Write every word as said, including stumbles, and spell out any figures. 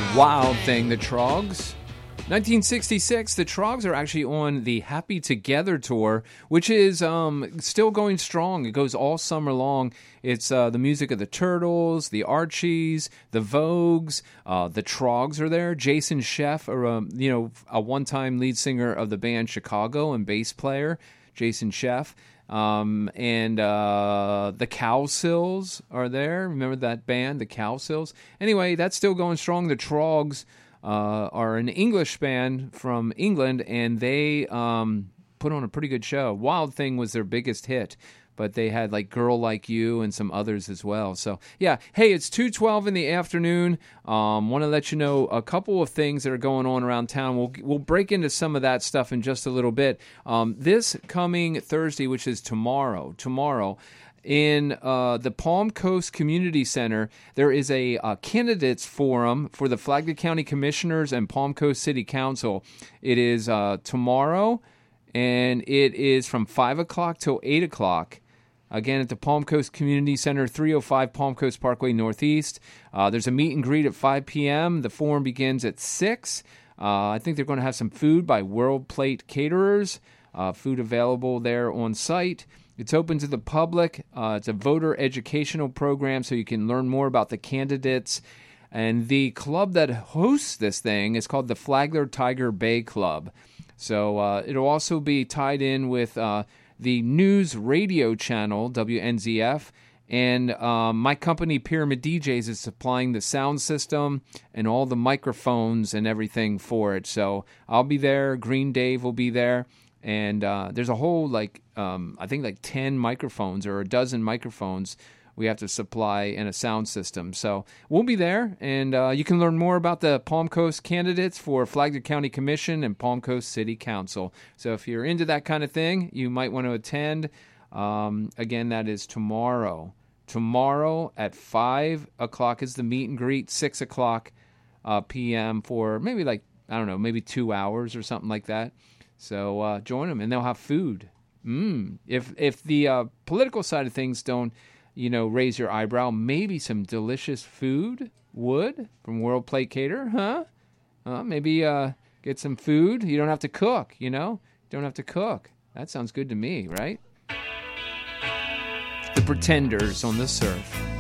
Wild Thing, the Troggs. nineteen sixty-six, the Troggs are actually on the Happy Together tour, which is um, still going strong. It goes all summer long. It's uh, the music of the Turtles, the Archies, the Vogues, uh, the Troggs are there. Jason Scheff, or um, you know, a one-time lead singer of the band Chicago and bass player, Jason Scheff. Um, and uh, the Cowsills are there. Remember that band, the Cowsills? Anyway, that's still going strong. The Troggs uh, are an English band from England, and they um, put on a pretty good show. Wild Thing was their biggest hit, but they had like Girl Like You and some others as well. So, yeah. Hey, it's two twelve in the afternoon. Um, want to let you know a couple of things that are going on around town. We'll we'll break into some of that stuff in just a little bit. Um, this coming Thursday, which is tomorrow, tomorrow, in uh, the Palm Coast Community Center, there is a uh, candidates forum for the Flagler County Commissioners and Palm Coast City Council. It is uh, tomorrow, and it is from five o'clock till eight o'clock. Again, at the Palm Coast Community Center, three oh five Palm Coast Parkway Northeast. Uh, there's a meet and greet at five p.m. The forum begins at six. Uh, I think they're going to have some food by World Plate Caterers. Uh, food available there on site. It's open to the public. Uh, it's a voter educational program, so you can learn more about the candidates. And the club that hosts this thing is called the Flagler Tiger Bay Club. So uh, it'll also be tied in with Uh, the news radio channel, W N Z F, and um, my company, Pyramid D Js, is supplying the sound system and all the microphones and everything for it. So I'll be there. Green Dave will be there. And uh, there's a whole, like, um, I think like ten microphones or a dozen microphones we have to supply in a sound system. So we'll be there, and uh, you can learn more about the Palm Coast candidates for Flagler County Commission and Palm Coast City Council. So if you're into that kind of thing, you might want to attend. Um, again, that is tomorrow. Tomorrow at five o'clock is the meet and greet, six o'clock uh, p m for maybe like, I don't know, maybe two hours or something like that. So uh, join them, and they'll have food. Mm. If, if the uh, political side of things don't, you know, raise your eyebrow, maybe some delicious food would from World Plate Cater, huh? Uh, maybe uh, get some food. You don't have to cook, you know? You don't have to cook. That sounds good to me, right? The Pretenders on the Surf.